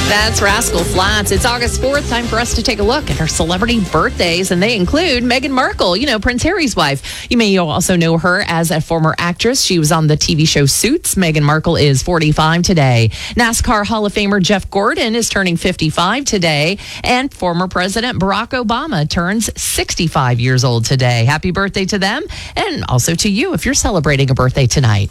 That's Rascal Flatts. It's August 4th. Time for us to take a look at our celebrity birthdays, and they include Meghan Markle, Prince Harry's wife. You may also know her as a former actress. She was on the TV show Suits. Meghan Markle is 45 today. NASCAR Hall of Famer Jeff Gordon is turning 55 today, and former President Barack Obama turns 65 years old today. Happy birthday to them, and also to you if you're celebrating a birthday tonight.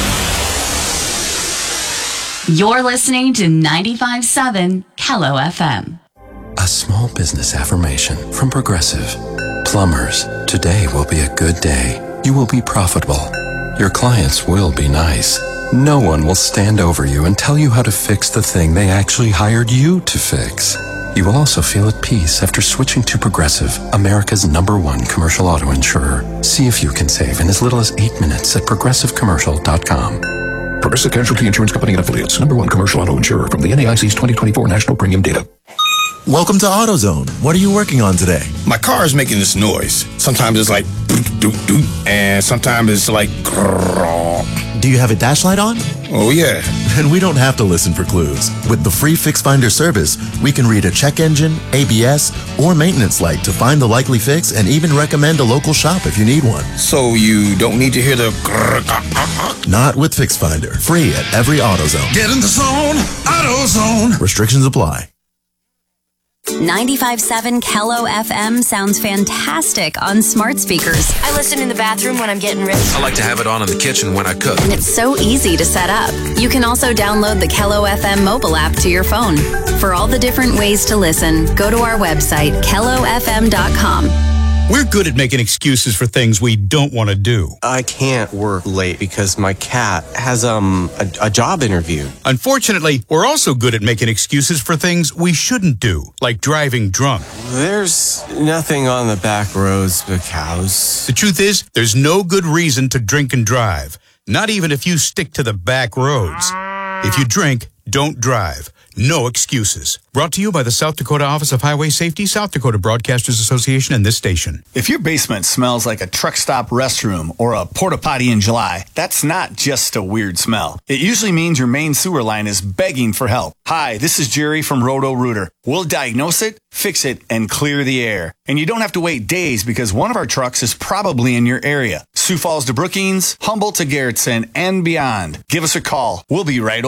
You're listening to 95.7 Kello FM. A small business affirmation from Progressive. Plumbers, today will be a good day. You will be profitable. Your clients will be nice. No one will stand over you and tell you how to fix the thing they actually hired you to fix. You will also feel at peace after switching to Progressive, America's #1 commercial auto insurer. See if you can save in as little as 8 minutes at progressivecommercial.com. Progressive Casualty Insurance Company and Affiliates, #1 commercial auto insurer from the NAIC's 2024 National Premium Data. Welcome to AutoZone. What are you working on today? My car is making this noise. Sometimes it's like doot doot, and sometimes it's like grrr. Do you have a dash light on? Oh yeah. Then we don't have to listen for clues. With the free Fix Finder service, we can read a check engine, ABS, or maintenance light to find the likely fix and even recommend a local shop if you need one. So you don't need to hear the grrr. Not with Fix Finder. Free at every AutoZone. Get in the zone, AutoZone. Restrictions apply. 95.7 Kello FM sounds fantastic on smart speakers. I listen in the bathroom when I'm getting ready. I like to have it on in the kitchen when I cook. And it's so easy to set up. You can also download the Kello FM mobile app to your phone. For all the different ways to listen, go to our website, kellofm.com. We're good at making excuses for things we don't want to do. I can't work late because my cat has a job interview. Unfortunately, we're also good at making excuses for things we shouldn't do, like driving drunk. There's nothing on the back roads but cows. The truth is, there's no good reason to drink and drive, not even if you stick to the back roads. If you drink, don't drive. No excuses. Brought to you by the South Dakota Office of Highway Safety, South Dakota Broadcasters Association, and this station. If your basement smells like a truck stop restroom or a porta potty in July, that's not just a weird smell. It usually means your main sewer line is begging for help. Hi, this is Jerry from Roto-Rooter. We'll diagnose it, fix it, and clear the air. And you don't have to wait days because one of our trucks is probably in your area. Sioux Falls to Brookings, Humboldt to Garrettson, and beyond. Give us a call. We'll be right over.